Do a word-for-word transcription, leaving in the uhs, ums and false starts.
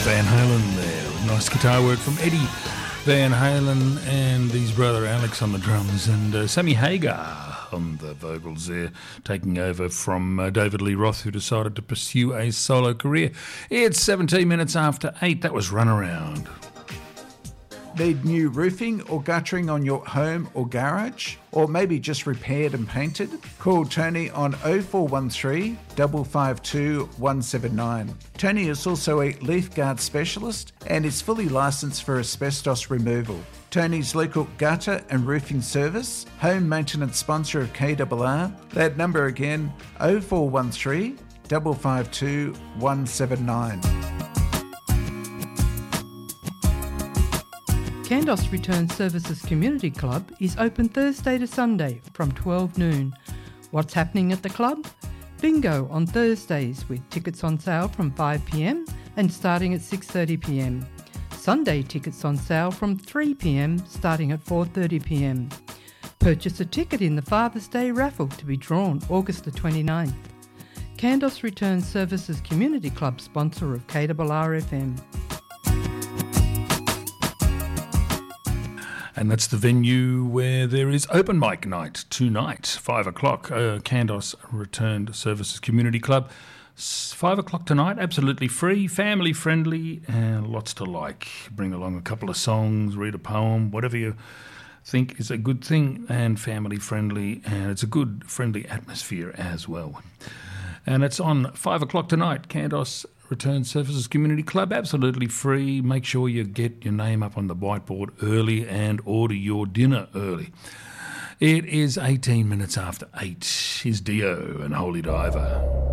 Van Halen there. Nice guitar work from Eddie Van Halen and his brother Alex on the drums, and uh, Sammy Hagar on the vocals there, taking over from uh, David Lee Roth, who decided to pursue a solo career. It's seventeen minutes after eight. That was Runaround. Need new roofing or guttering on your home or garage? Or maybe just repaired and painted? Call Tony on oh four one three, five five two, one seven nine. Tony is also a leaf guard specialist and is fully licensed for asbestos removal. Tony's local gutter and roofing service, home maintenance sponsor of K R R. That number again, oh four one three, five five two, one seven nine. Kandos Return Services Community Club is open Thursday to Sunday from twelve noon. What's happening at the club? Bingo on Thursdays with tickets on sale from five p m and starting at six thirty p m. Sunday tickets on sale from three p m starting at four thirty p m. Purchase a ticket in the Father's Day raffle to be drawn August the twenty-ninth. Kandos Return Services Community Club sponsor of K R R F M. And that's the venue where there is open mic night tonight, five o'clock, uh, Kandos Returned Services Community Club. five o'clock tonight, absolutely free, family friendly, and lots to like. Bring along a couple of songs, read a poem, whatever you think is a good thing, and family friendly, and it's a good friendly atmosphere as well. And it's on five o'clock tonight, Kandos Return Services Community Club, absolutely free. Make sure you get your name up on the whiteboard early and order your dinner early. It is eighteen minutes after eight. Here's Dio and Holy Diver.